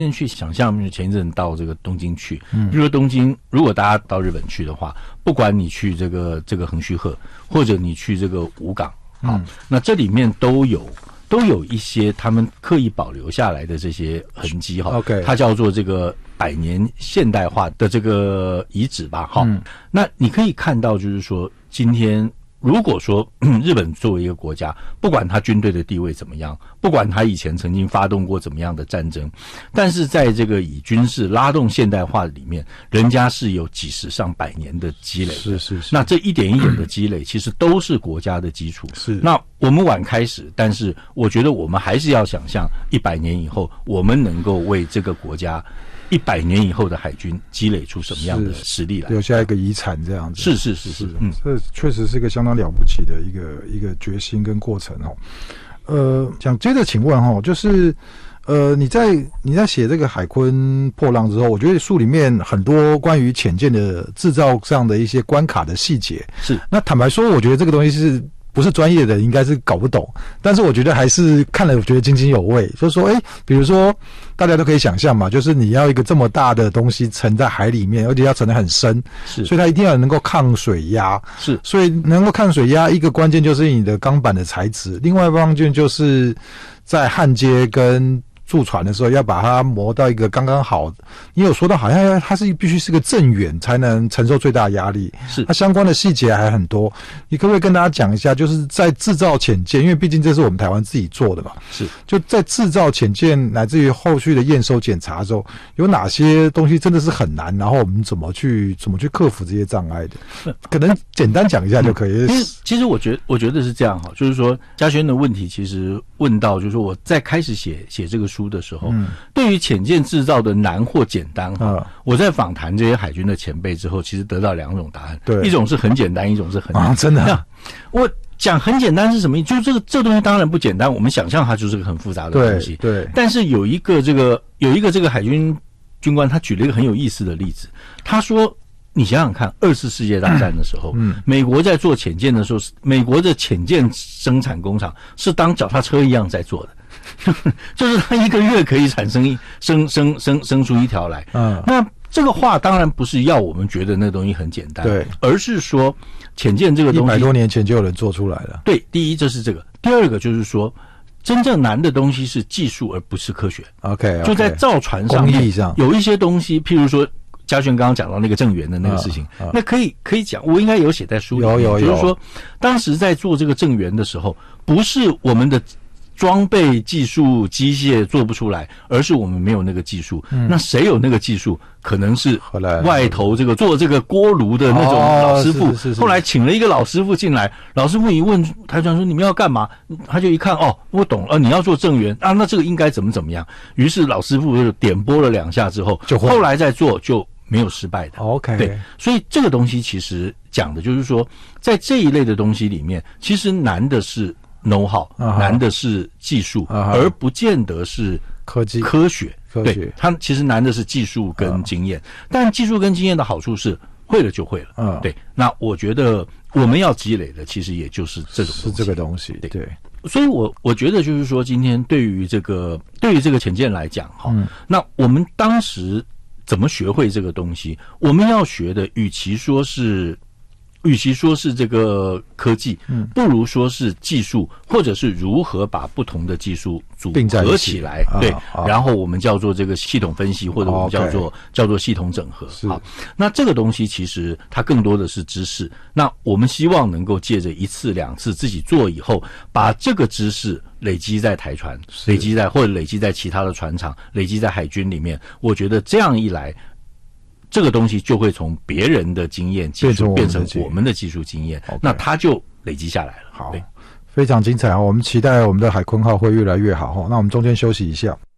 去想象前一阵到这个东京去，比如说东京，如果大家到日本去的话，不管你去这个横须贺，或者你去这个武港，那这里面都有一些他们刻意保留下来的这些痕迹哈，它叫做这个100年现代化的这个遗址吧哈。那你可以看到，就是说今天如果说日本作为一个国家，不管他军队的地位怎么样，不管他以前曾经发动过怎么样的战争，但是在这个以军事拉动现代化里面，人家是有几十上百年的积累的。是。那这一点一点的积累，其实都是国家的基础。是。那我们晚开始，但是我觉得我们还是要想象100年以后，我们能够为这个国家100年以后的海军积累出什么样的实力来，留下一个遗产这样子。 是， 这确实是一个相当了不起的一个决心跟过程哦。想接着请问哦，就是你在写这个海鲲破浪之后，我觉得书里面很多关于潜舰的制造上的一些关卡的细节。是。那坦白说，我觉得这个东西不是专业的应该是搞不懂，但是我觉得还是看了我觉得津津有味。就是说比如说大家都可以想象嘛，就是你要一个这么大的东西沉在海里面，而且要沉得很深，是，所以它一定要能够抗水压。是，所以能够抗水压，一个关键就是你的钢板的材质，另外一方面就是在焊接跟驻船的时候要把它磨到一个刚刚好。你有说到好像它是必须是个正圆才能承受最大压力，是，它相关的细节还很多。你可不可以跟大家讲一下，就是在制造潜舰，因为毕竟这是我们台湾自己做的嘛，是，就在制造潜舰乃至于后续的验收检查的时候，有哪些东西真的是很难，然后我们怎么去克服这些障碍的？可能简单讲一下就可以。 其实我觉得是这样哈，就是说嘉轩的问题其实问到，就是说我在开始写这个书的时候，对于潜舰制造的难或简单我在访谈这些海军的前辈之后，其实得到2种答案，对，一种是很简单，一种是很难。真的，我讲很简单是什么意思？就是这东西当然不简单，我们想象它就是个很复杂的东西，对。但是有一个这个海军军官，他举了一个很有意思的例子，他说，你想想看，2次世界大战的时候，美国在做潜舰的时候，美国的潜舰生产工厂是当脚踏车一样在做的。就是它1个月可以产生生出一条来。那这个话当然不是要我们觉得那东西很简单，对，而是说潜舰这个东西100 多年前就有人做出来了。 对，第一这是这个，第二个就是说，真正难的东西是技术而不是科学。OK， 就在造船上面，工艺上有一些东西，譬如说嘉轩刚刚讲到那个正源的那个事情，那可以讲，我应该有写在书里面，有，就是说当时在做这个正源的时候，不是我们的装备技术机械做不出来，而是我们没有那个技术。那谁有那个技术？可能是外头这个做这个锅炉的那种老师傅。后来请了一个老师傅进来，老师傅一问台船说你们要干嘛？他就一看，我懂了，你要做正源啊，那这个应该怎么样？于是老师傅就点拨了2下之后，后来再做就没有失败的。OK， 对，所以这个东西其实讲的就是说，在这一类的东西里面，其实难的是know how，难的是技术，而不见得是科学。对，它其实难的是技术跟经验，但技术跟经验的好处是会了就会了。对，那我觉得我们要积累的其实也就是这种东西， 是这个东西。对， 所以我觉得就是说，今天对于这个潜舰来讲那我们当时怎么学会这个东西？我们要学的，与其说是这个科技，不如说是技术，或者是如何把不同的技术组合起来，对，然后我们叫做这个系统分析，或者我们叫做系统整合。好，那这个东西其实它更多的是知识。那我们希望能够借着1次2次自己做以后，把这个知识累积在台船，累积在其他的船厂，累积在海军里面。我觉得这样一来，这个东西就会从别人的经验技术变成我们的技术经验，那它就累积下来了。 好，非常精彩，我们期待我们的海鲲号会越来越好。那我们中间休息一下。